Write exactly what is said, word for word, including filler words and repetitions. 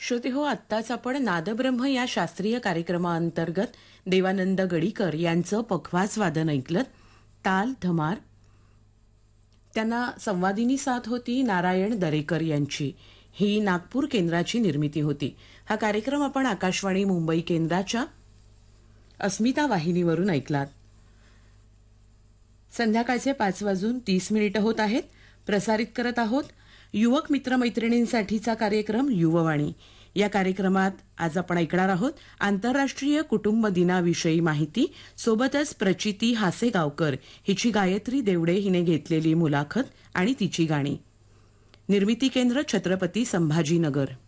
श्रोते हो, आत्ताच आपण नादब्रह्म या शास्त्रीय कार्यक्रमाअंतर्गत देवानंद गडीकर यांचं पखवाज वादन ऐकलं. ताल धमार. त्यांना संवादिनी साथ होती नारायण दरेकर यांची. ही नागपूर केंद्राची निर्मिती होती. हा कार्यक्रम आपण आकाशवाणी मुंबई केंद्राच्या अस्मिता वाहिनीवरून ऐकलात. संध्याकाळचे पाच वाजून तीस मिनिटं होत आहेत. प्रसारित करत आहोत युवक मित्रमैत्रिणींसाठीचा कार्यक्रम युववाणी. या कार्यक्रमात आज आपण ऐकणार आहोत आंतरराष्ट्रीय कुटुंब दिनाविषयी माहिती, सोबतच प्रचिती हासेगावकर हिची गायत्री देवडे हिने घेतलेली मुलाखत आणि तिची गाणी. निर्मिती केंद्र छत्रपती संभाजीनगर.